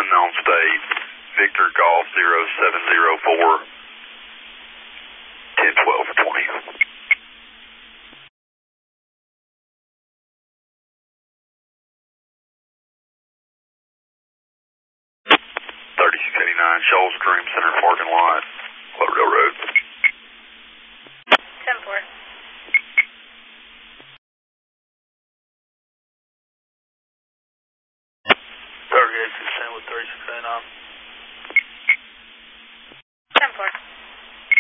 unknown state, Victor Golf 0704, 1012 for 20. 3689 Shoals Cream Center parking lot, Cloverdale Road. 10-4. Target 816 with 3689.